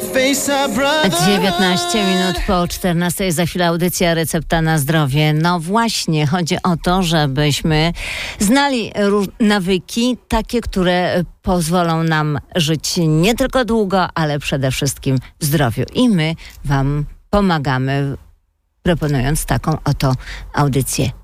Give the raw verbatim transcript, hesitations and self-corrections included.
dziewiętnaście minut po czternastej, za chwilę audycja Recepta na zdrowie. No właśnie, chodzi o to, żebyśmy znali nawyki, takie, które pozwolą nam żyć nie tylko długo, ale przede wszystkim w zdrowiu. I my wam pomagamy, proponując taką oto audycję